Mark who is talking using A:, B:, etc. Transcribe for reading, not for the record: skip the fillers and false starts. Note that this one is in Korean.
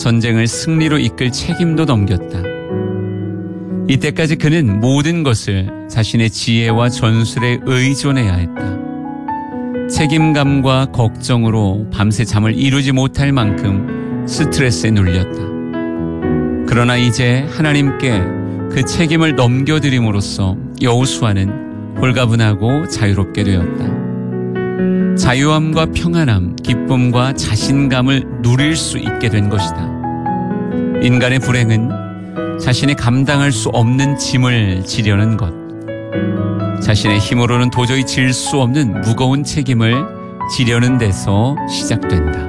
A: 전쟁을 승리로 이끌 책임도 넘겼다. 이때까지 그는 모든 것을 자신의 지혜와 전술에 의존해야 했다. 책임감과 걱정으로 밤새 잠을 이루지 못할 만큼 스트레스에 눌렸다. 그러나 이제 하나님께 그 책임을 넘겨드림으로써 여호수아는 홀가분하고 자유롭게 되었다. 자유함과 평안함, 기쁨과 자신감을 누릴 수 있게 된 것이다. 인간의 불행은 자신이 감당할 수 없는 짐을 지려는 것, 자신의 힘으로는 도저히 질 수 없는 무거운 책임을 지려는 데서 시작된다.